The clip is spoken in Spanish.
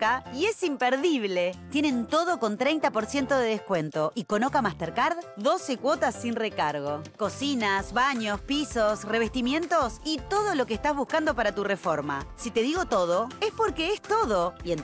Oca y es imperdible. Tienen todo con 30% de descuento y con Oca Mastercard 12 cuotas sin recargo. Cocinas, baños, pisos, revestimientos y todo lo que estás buscando para tu reforma. Si te digo todo, es porque es todo. Y en